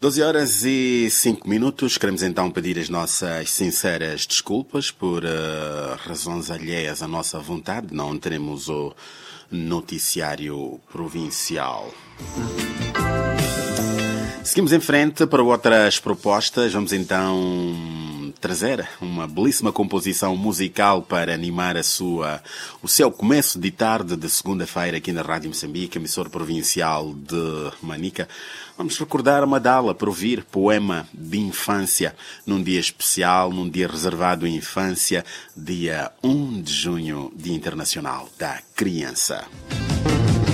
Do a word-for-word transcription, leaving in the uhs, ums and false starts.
doze horas e cinco minutos. Queremos então pedir as nossas sinceras desculpas por uh, razões alheias à nossa vontade. Não teremos o noticiário provincial. Seguimos em frente para outras propostas. Vamos então trazer uma belíssima composição musical para animar a sua, o seu começo de tarde de segunda-feira aqui na Rádio Moçambique, emissora provincial de Manica. Vamos recordar a Madala por ouvir Poema de Infância, num dia especial, num dia reservado à infância, dia um de junho, Dia Internacional da Criança.